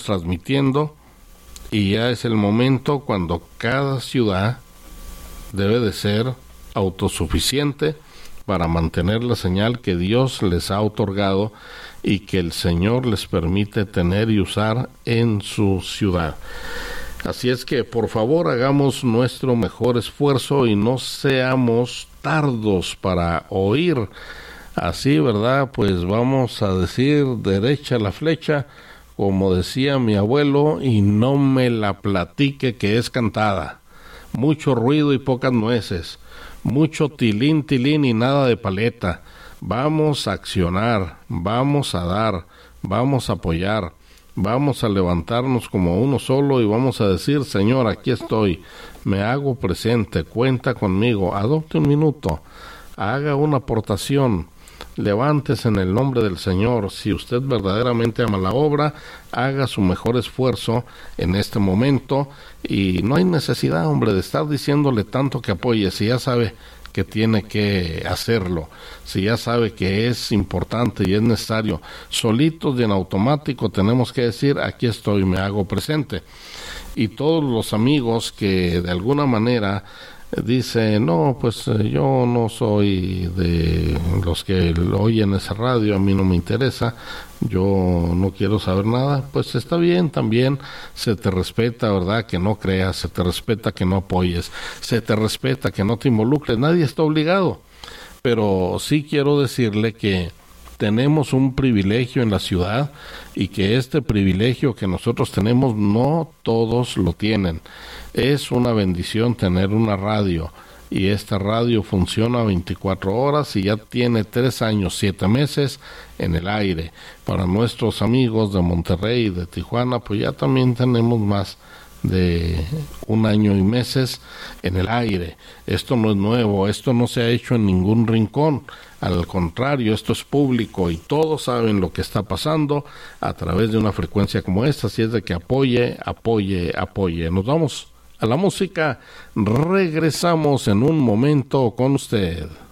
transmitiendo, y ya es el momento cuando cada ciudad debe de ser autosuficiente para mantener la señal que Dios les ha otorgado y que el Señor les permite tener y usar en su ciudad. Así es que por favor hagamos nuestro mejor esfuerzo y no seamos tardos para oír. Así, ¿verdad? Pues vamos a decir derecha la flecha, como decía mi abuelo, y no me la platique que es cantada. Mucho ruido y pocas nueces, mucho tilín, tilín y nada de paleta. Vamos a accionar, vamos a dar, vamos a apoyar, vamos a levantarnos como uno solo y vamos a decir: Señor, aquí estoy, me hago presente, cuenta conmigo, adopte un minuto, haga una aportación. Levántese en el nombre del Señor. Si usted verdaderamente ama la obra, haga su mejor esfuerzo en este momento, y no hay necesidad, hombre, de estar diciéndole tanto que apoye, si ya sabe que tiene que hacerlo, si ya sabe que es importante y es necesario. Solitos y en automático tenemos que decir: aquí estoy, me hago presente. Y todos los amigos que de alguna manera dice: no, pues yo no soy de los que oyen esa radio, a mí no me interesa, yo no quiero saber nada, pues está bien, también se te respeta, ¿verdad? Que no creas, se te respeta que no apoyes, se te respeta que no te involucres, nadie está obligado. Pero sí quiero decirle que tenemos un privilegio en la ciudad, y que este privilegio que nosotros tenemos no todos lo tienen. Es una bendición tener una radio, y esta radio funciona 24 horas y ya tiene 3 años, 7 meses en el aire. Para nuestros amigos de Monterrey y de Tijuana, pues ya también tenemos más de 1 año y meses en el aire. Esto no es nuevo, esto no se ha hecho en ningún rincón, al contrario, esto es público y todos saben lo que está pasando a través de una frecuencia como esta. Así es de que apoye, apoye, apoye. Nos vamos a la música, regresamos en un momento con usted.